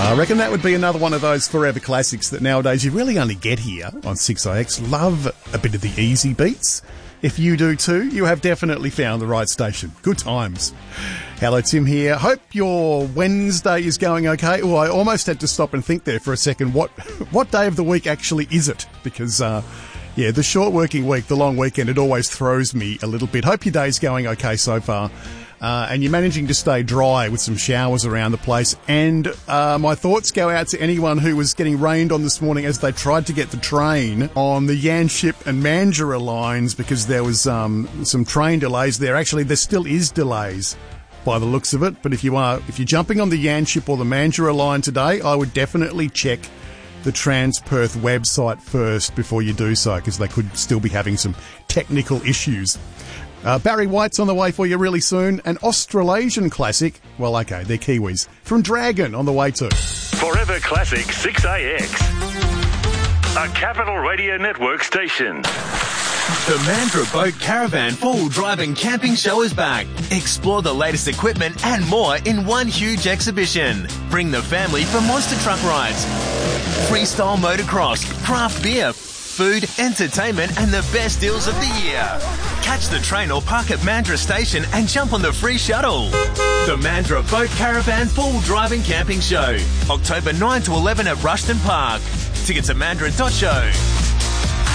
I reckon that would be another one of those forever classics that nowadays you really only get here on 6IX. Love a bit of the easy beats. If you do too, you have definitely found the right station. Good times. Hello, Tim here. Hope your Wednesday is going okay. Oh, I almost had to stop and think there for a second. What day of the week actually is it? Because, the short working week, the long weekend, it always throws me a little bit. Hope your day's going okay so far. And you're managing to stay dry with some showers around the place. And my thoughts go out to anyone who was getting rained on this morning as they tried to get the train on the Yanship and Mandurah lines because there was some train delays there. Actually, there still is delays by the looks of it. But if you're jumping on the Yanship or the Mandurah line today, I would definitely check the Transperth website first before you do so, because they could still be having some technical issues. Barry White's on the way for you really soon. An Australasian classic. Well, okay, they're Kiwis. From Dragon on the way too. Forever Classic 6AX. A Capital Radio Network station. The Mandurah Boat Caravan 4-wheel drive and camping show is back. Explore the latest equipment and more in one huge exhibition. Bring the family for monster truck rides, freestyle motocross, craft beer, food, entertainment, and the best deals of the year. Catch the train or park at Mandurah Station and jump on the free shuttle. The Mandurah Boat Caravan 4-wheel drive and camping show. October 9 to 11 at Rushton Park. Tickets at mandurah.show.